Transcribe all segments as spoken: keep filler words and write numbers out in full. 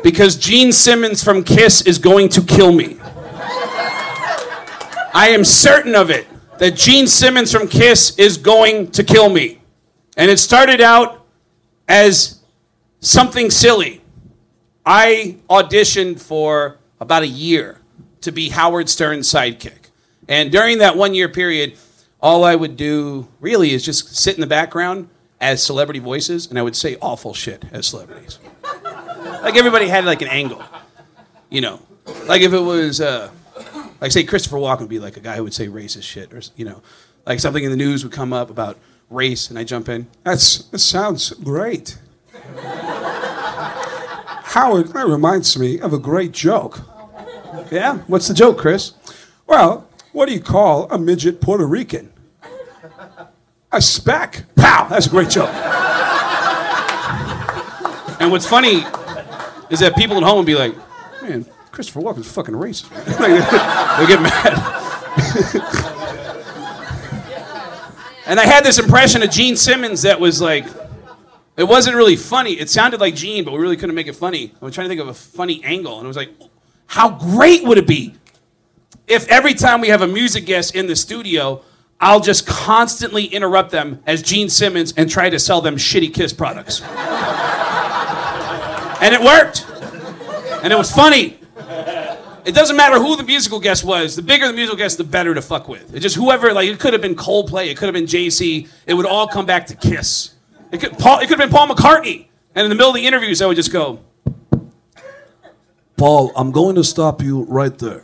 because Gene Simmons from Kiss is going to kill me. I am certain of it, that Gene Simmons from Kiss is going to kill me. And it started out as something silly. I auditioned for about a year to be Howard Stern's sidekick. And during that one-year period, all I would do really is just sit in the background as celebrity voices, and I would say awful shit as celebrities. Like everybody had like an angle, you know. Like if it was, uh, like say Christopher Walken would be like a guy who would say racist shit, or you know, like something in the news would come up about race, and I jump in. That's that sounds great. Howard, that reminds me of a great joke. Yeah, what's the joke, Chris? Well, what do you call a midget Puerto Rican? A speck. Pow! That's a great joke. And what's funny is that people at home would be like, man, Christopher Walken's fucking racist. They get mad. And I had this impression of Gene Simmons that was like, it wasn't really funny. It sounded like Gene, but we really couldn't make it funny. I was trying to think of a funny angle, and it was like, how great would it be if every time we have a music guest in the studio, I'll just constantly interrupt them as Gene Simmons and try to sell them shitty Kiss products. And it worked. And it was funny. It doesn't matter who the musical guest was. The bigger the musical guest, the better to fuck with. It just whoever, like it could have been Coldplay, it could have been Jay Z. It would all come back to Kiss. It could, Paul, it could have been Paul McCartney. And in the middle of the interviews, I would just go, Paul, I'm going to stop you right there.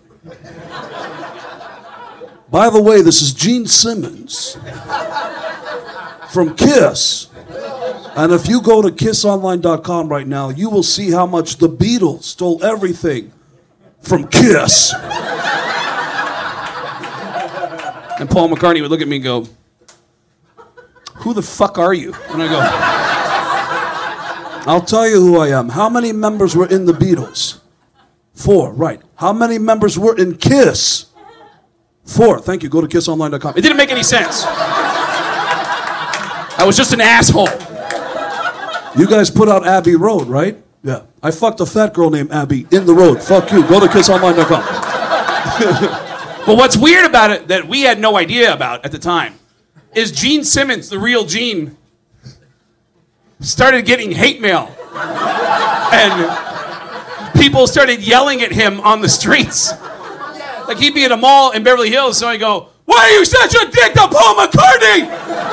By the way, this is Gene Simmons from Kiss. And if you go to kiss online dot com right now, you will see how much the Beatles stole everything from Kiss. And Paul McCartney would look at me and go, who the fuck are you? And I go, I'll tell you who I am. How many members were in the Beatles? Four, right. How many members were in Kiss? Four. Thank you. Go to kiss online dot com. It didn't make any sense. I was just an asshole. You guys put out Abbey Road, right? Yeah. I fucked a fat girl named Abby in the road. Fuck you. Go to kiss online dot com. But what's weird about it that we had no idea about at the time is Gene Simmons, the real Gene, started getting hate mail. And people started yelling at him on the streets. Like he'd be at a mall in Beverly Hills, so I go, why are you such a dick to Paul McCartney?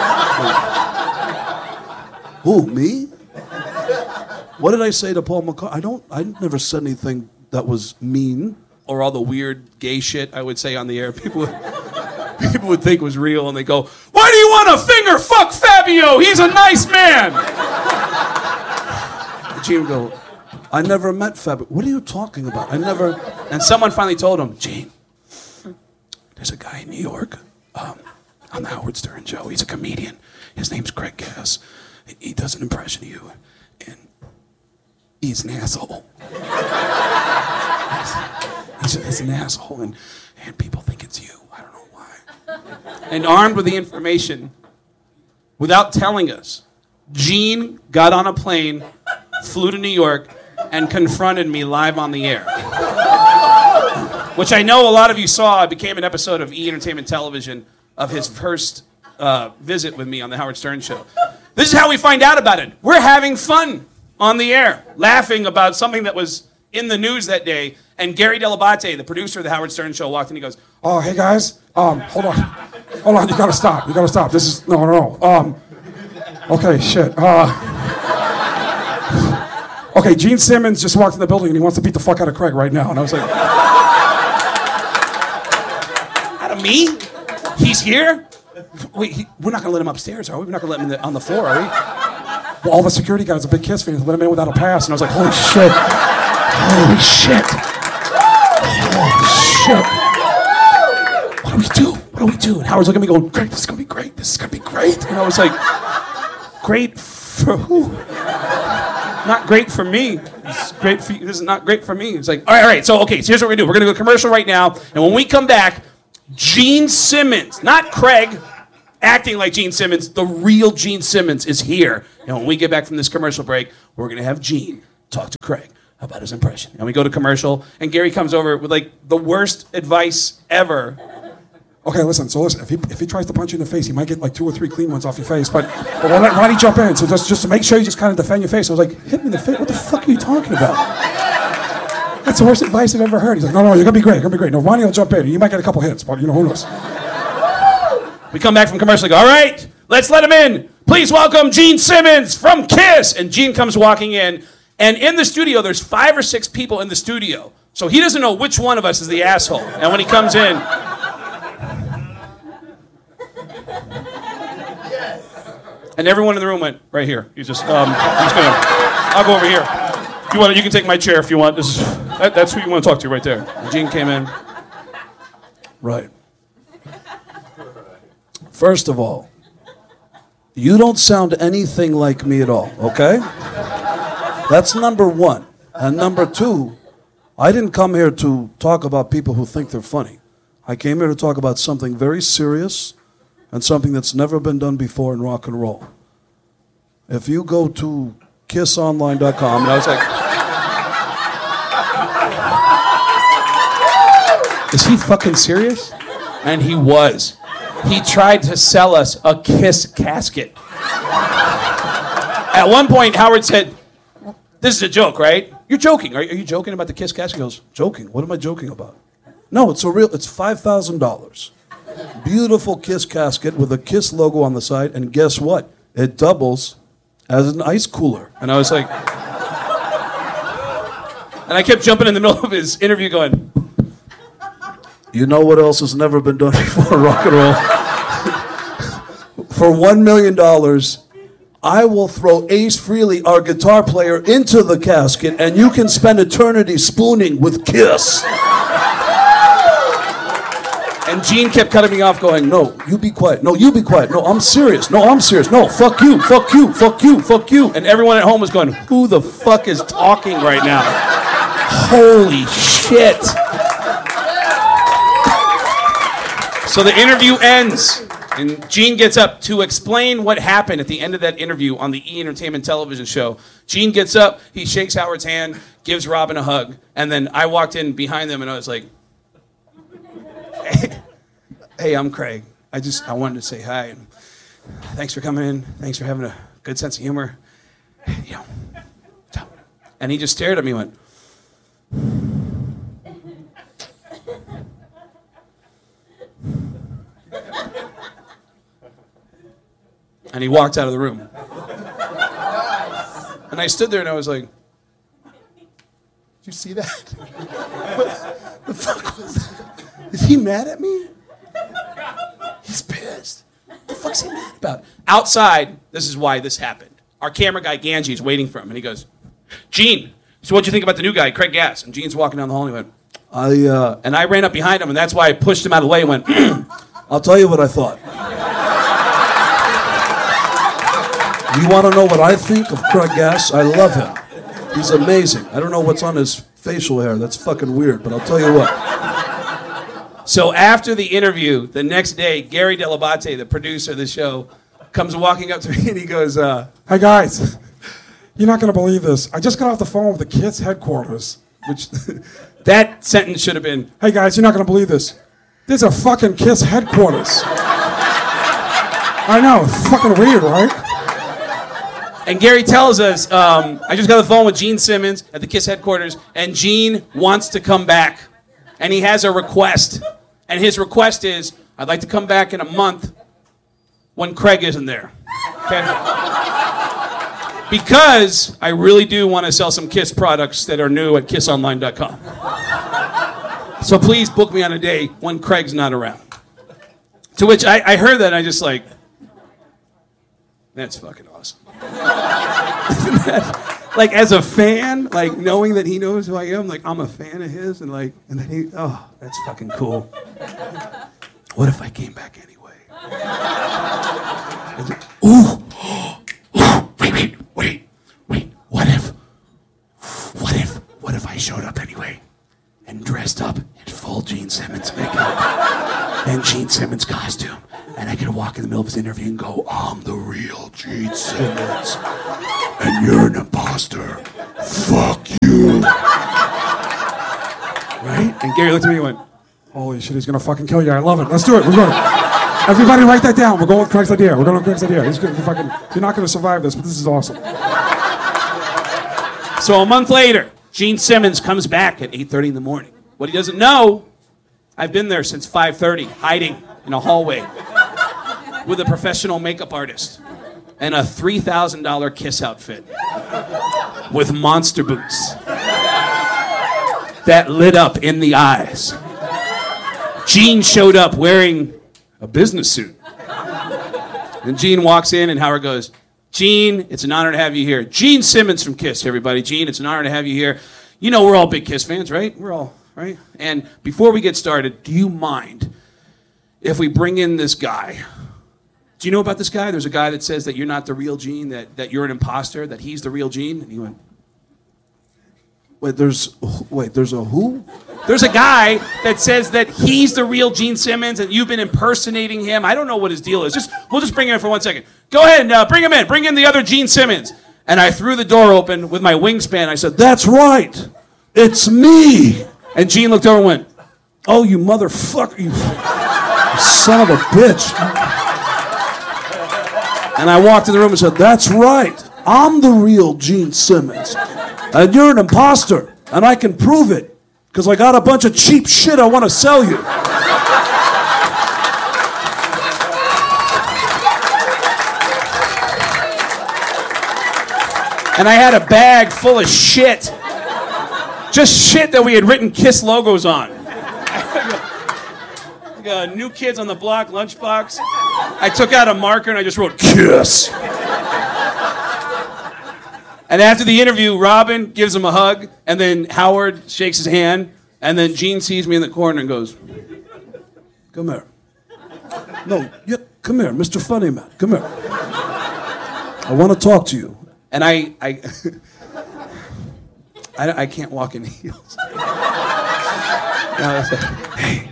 Who, me? What did I say to Paul McCartney? I don't, I never said anything that was mean. Or all the weird gay shit I would say on the air. People would, people would think was real, and they go, why do you want to finger fuck Fabio? He's a nice man. And Gene would go, I never met Fabio. What are you talking about? I never... And someone finally told him, Gene, there's a guy in New York um, on the Howard Stern show. He's a comedian. His name's Craig Gass. He does an impression of you, and he's an asshole. he's, he's an asshole, and, and people think it's you. I don't know why. And armed with the information, without telling us, Gene got on a plane, flew to New York, and confronted me live on the air. Which I know a lot of you saw. It became an episode of E! Entertainment Television of his first uh, visit with me on the Howard Stern Show. This is how we find out about it. We're having fun on the air, laughing about something that was in the news that day. And Gary Delabate, the producer of the Howard Stern Show, walked in and he goes, Oh, hey guys, um, hold on. Hold on, you gotta stop. You gotta stop. This is, no, no, no. Um, okay, shit. Uh, okay, Gene Simmons just walked in the building and he wants to beat the fuck out of Craig right now. And I was like, out of me? He's here? Wait, he, we're not gonna let him upstairs, are we? We're not gonna let him in the, on the floor, are we? well, all the security guys are big Kiss fans. Let him in without a pass. And I was like, holy shit. Holy shit. Holy shit. What do we do? What do we do? And Howard's looking at me going, great, this is gonna be great. This is gonna be great. And I was like, great for who? Not great for me. It's great for you. This is not great for me. It's like, all right, all right. So, okay, so here's what we're gonna do. We're gonna go commercial right now. And when we come back, Gene Simmons, not Craig, acting like Gene Simmons, the real Gene Simmons is here. And when we get back from this commercial break, we're gonna have Gene talk to Craig. how about his impression? And we go to commercial, and Gary comes over with like the worst advice ever. Okay, listen, so listen, if he, if he tries to punch you in the face, he might get like two or three clean ones off your face, but, but why, don't- why don't you jump in? So just, just to make sure you just kind of defend your face. I was like, hit me in the face? What the fuck are you talking about? That's the worst advice I've ever heard. He's like, no, no, you're gonna be great, you're gonna be great. No, Ronnie will jump in. You might get a couple hits, but you know, who knows? We come back from commercial and go, all right, let's let him in. Please welcome Gene Simmons from KISS. And Gene comes walking in. And in the studio, there's five or six people in the studio. So he doesn't know which one of us is the asshole. And when he comes in... And everyone in the room went, right here. He's just, um, I'm just gonna, I'll go over here. You want? You can take my chair if you want. This is, that, that's who you want to talk to right there. And Gene came in. Right. First of all, you don't sound anything like me at all, okay? That's number one. And number two, I didn't come here to talk about people who think they're funny. I came here to talk about something very serious and something that's never been done before in rock and roll. If you go to kiss online dot com, and I was like, is he fucking serious? And he was. He tried to sell us a KISS casket. At one point, Howard said, this is a joke, right? You're joking. Are, are you joking about the KISS casket? He goes, joking? What am I joking about? No, it's a real, it's five thousand dollars. Beautiful KISS casket with a KISS logo on the side, and guess what? It doubles as an ice cooler. and I was like, and I kept jumping in the middle of his interview going, You know what else has never been done before in rock and roll? For one million dollars, I will throw Ace Frehley, our guitar player, into the casket, and you can spend eternity spooning with KISS. and Gene kept cutting me off going, No, you be quiet. No, you be quiet. No, I'm serious. No, I'm serious. No, fuck you, fuck you, fuck you, fuck you. and everyone at home was going, who the fuck is talking right now? Holy shit. So the interview ends, and Gene gets up to explain what happened at the end of that interview on the E! Entertainment television show. Gene gets up, he shakes Howard's hand, gives Robin a hug, and then I walked in behind them and I was like, hey, hey, I'm Craig. I just, I wanted to say hi, and thanks for coming in. Thanks for having a good sense of humor. You know, and he just stared at me and went, and he walked out of the room. And I stood there and I was like, Did you see that? What the fuck was that? Is he mad at me? He's pissed. what the fuck's he mad about? Outside, this is why this happened. Our camera guy, Ganji, is waiting for him, and he goes, Gene, so what'd you think about the new guy, Craig Gass? And Gene's walking down the hall, and he went, I, uh, and I ran up behind him, and that's why I pushed him out of the way and went, I'll tell you what I thought. You want to know what I think of Craig Gass? I love him. He's amazing. I don't know what's on his facial hair. That's fucking weird, but I'll tell you what. So after the interview, the next day, Gary Delabate, the producer of the show, comes walking up to me and he goes, uh, Hey guys, you're not gonna believe this. I just got off the phone with the KISS headquarters, which, that sentence should have been, hey guys, you're not gonna believe this. There's a fucking KISS headquarters. I know, fucking weird, right? and Gary tells us, um, I just got the phone with Gene Simmons at the KISS headquarters, and Gene wants to come back. And he has a request. And his request is, I'd like to come back in a month when Craig isn't there. Okay? Because I really do want to sell some KISS products that are new at kiss online dot com. So please book me on a day when Craig's not around. To which I, I heard that and I just like, that's fucking awesome. Isn't that, like as a fan, like knowing that he knows who I am, like I'm a fan of his, and like, and then he, oh, that's fucking cool. What if I came back anyway? And then, ooh, wait, wait, wait, wait. What if, what if, what if I showed up anyway, and dressed up in full Gene Simmons makeup and Gene Simmons costume, and I could walk in the middle of his interview and go, I'm the real Gene Simmons, and you're an imposter. Fuck you. Gary looked at me and went, Holy shit, he's gonna fucking kill you. I love it. Let's do it. We're going. Everybody write that down. We're going with Craig's idea. We're going with Craig's idea. He's gonna fucking, you're not gonna survive this, but this is awesome. So a month later, Gene Simmons comes back at eight thirty in the morning. What he doesn't know, I've been there since five thirty, hiding in a hallway with a professional makeup artist and a three thousand dollars Kiss outfit with monster boots that lit up in the eyes. Gene showed up wearing a business suit. And Gene walks in and Howard goes, Gene, it's an honor to have you here. Gene Simmons from Kiss, everybody. Gene, it's an honor to have you here. You know we're all big Kiss fans, right? We're all, right? And before we get started, do you mind if we bring in this guy? Do you know about this guy? There's a guy that says that you're not the real Gene, that, that you're an imposter, that he's the real Gene. And he went, Wait, there's wait, there's a who? there's a guy that says that he's the real Gene Simmons and you've been impersonating him. I don't know what his deal is. Just We'll just bring him in for one second. Go ahead and uh, bring him in. Bring in the other Gene Simmons. And I threw the door open with my wingspan. I said, That's right. It's me. and Gene looked over and went, Oh, you motherfucker, you son of a bitch. And I walked in the room and said, That's right. I'm the real Gene Simmons. And you're an imposter. And I can prove it. Because I got a bunch of cheap shit I want to sell you. and I had a bag full of shit. Just shit that we had written Kiss logos on. like uh, New Kids on the Block lunchbox. I took out a marker and I just wrote Kiss. And after the interview, Robin gives him a hug, and then Howard shakes his hand, and then Gene sees me in the corner and goes, Come here. No, yeah, come here, Mister Funny Man. Come here. I want to talk to you. and I, I, I, I can't walk in heels. And I was like, hey.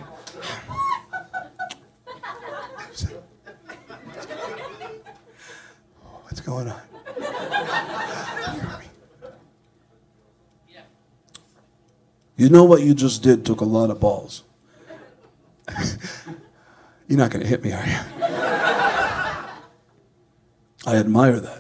What's going on? You know what you just did took a lot of balls. You're not going to hit me, are you? I admire that.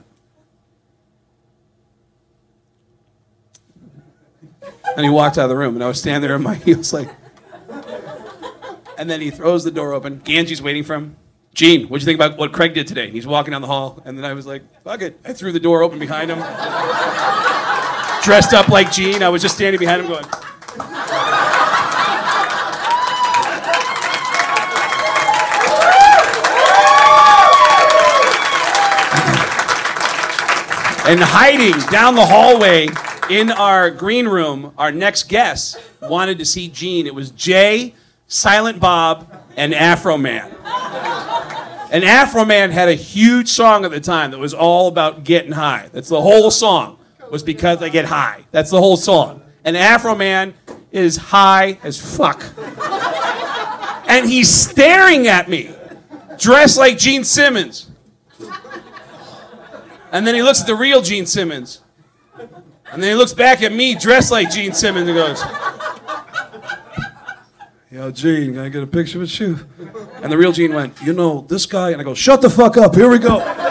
And he walked out of the room, and I was standing there in my heels like... And then he throws the door open. Ganji's waiting for him. Gene, what'd you think about what Craig did today? And he's walking down the hall, and then I was like, fuck it. I threw the door open behind him. Dressed up like Gene. I was just standing behind him going... And hiding down the hallway in our green room, our next guest wanted to see Gene. It was Jay, Silent Bob, and Afro Man. And Afro Man had a huge song at the time that was all about getting high. That's the whole song, was because I get high. That's the whole song. And Afro Man is high as fuck. And he's staring at me, dressed like Gene Simmons. And then he looks at the real Gene Simmons. And then he looks back at me dressed like Gene Simmons and goes, Yo, Gene, can I get a picture with you? and the real Gene went, You know, this guy, and I go, Shut the fuck up, here we go.